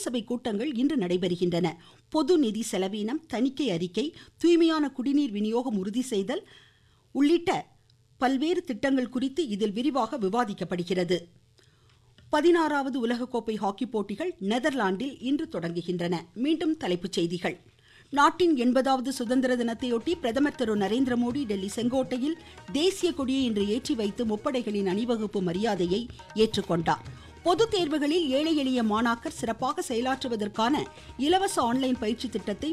சபை கூட்டங்கள் இன்று நடைபெறுகின்றன. பொது நிதி செலவீனம், தணிக்கை அறிக்கை, தூய்மையான குடிநீர் விநியோகம் உறுதி செய்தல் உள்ளிட்ட பல்வேறு திட்டங்கள் குறித்து இதில் விரிவாக விவாதிக்கப்படுகிறது. 16வது உலகக்கோப்பை ஹாக்கி போட்டிகள் நெதர்லாந்தில் இன்று தொடங்குகின்றன. மீண்டும் தலைப்புச் செய்திகள். நாட்டின் 80வது சுதந்திர தினத்தையொட்டி பிரதமர் திரு நரேந்திர மோடி டெல்லி செங்கோட்டையில் தேசிய கொடியை இன்று ஏற்றி வைத்து முப்படைகளின் அணிவகுப்பு மரியாதையை ஏற்றுக்கொண்டார். பொதுத் தேர்வுகளில் ஏழை எளிய மாணாக்கர் சிறப்பாக செயலாற்றுவதற்கான இலவச ஆன்லைன் பயிற்சி திட்டத்தை